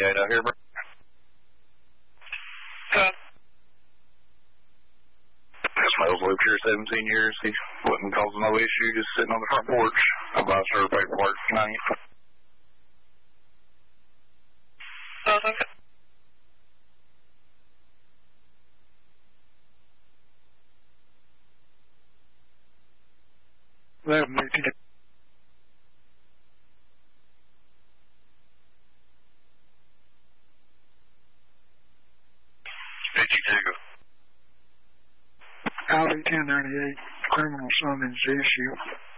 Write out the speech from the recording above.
1098 out here, bro. This male's lived here 17 years. He wasn't causing no issue, just sitting on the front porch. I'll buy her paperwork tonight. Okay. Well, maybe. Audi 1098, criminal summons issue.